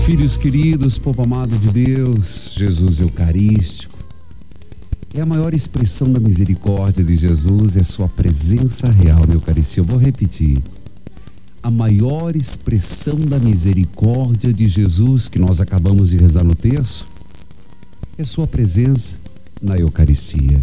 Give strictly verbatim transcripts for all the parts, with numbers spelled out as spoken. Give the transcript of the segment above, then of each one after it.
filhos queridos, povo amado de Deus, Jesus Eucarístico. É a maior expressão da misericórdia de Jesus, é sua presença real na Eucaristia. Eu vou repetir. A maior expressão da misericórdia de Jesus, que nós acabamos de rezar no terço, é sua presença na Eucaristia.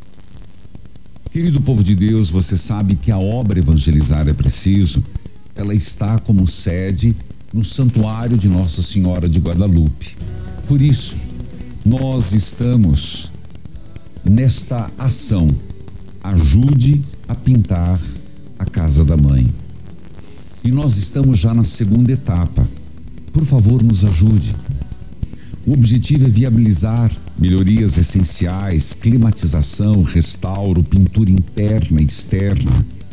Querido povo de Deus, você sabe que a obra Evangelizar é Preciso, ela está como sede no Santuário de Nossa Senhora de Guadalupe. Por isso, nós estamos nesta ação. Ajude a pintar a casa da mãe. E nós estamos já na segunda etapa. Por favor, nos ajude. O objetivo é viabilizar melhorias essenciais, climatização, restauro, pintura interna e externa.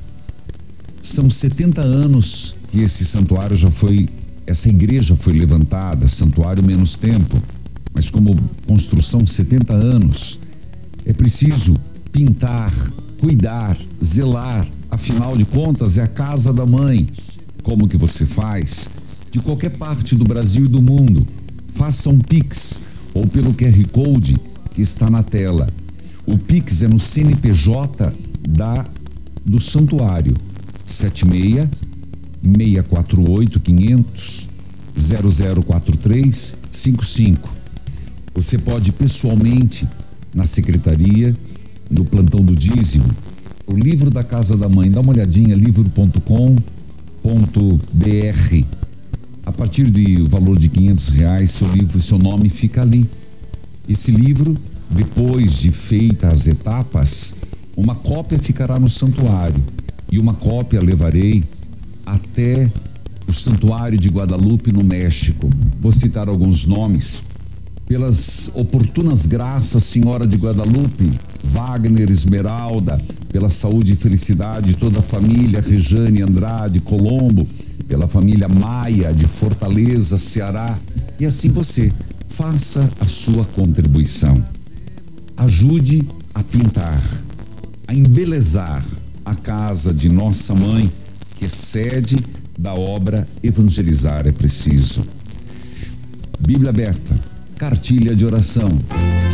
São setenta anos que esse santuário já foi, essa igreja foi levantada, santuário menos tempo, mas como construção setenta anos. É preciso pintar, cuidar, zelar, afinal de contas é a casa da mãe. Como que você faz? De qualquer parte do Brasil e do mundo, faça um Pix ou pelo Q R Code que está na tela. O Pix é no C N P J da, do santuário, sete seis, seis quatro oito, quinhentos, zero zero quatro três cinco cinco. Você pode pessoalmente na secretaria, no plantão do dízimo, o livro da Casa da Mãe, dá uma olhadinha, livro ponto com ponto b r. A partir do valor de quinhentos reais, seu livro e seu nome fica ali. Esse livro, depois de feitas as etapas, uma cópia ficará no santuário e uma cópia levarei até o Santuário de Guadalupe, no México. Vou citar alguns nomes. Pelas oportunas graças, Senhora de Guadalupe, Wagner, Esmeralda, pela saúde e felicidade de toda a família, Rejane, Andrade, Colombo, pela família Maia, de Fortaleza, Ceará, e assim você, faça a sua contribuição. Ajude a pintar, a embelezar a casa de nossa mãe, que é sede da obra Evangelizar é Preciso. Bíblia aberta, cartilha de oração.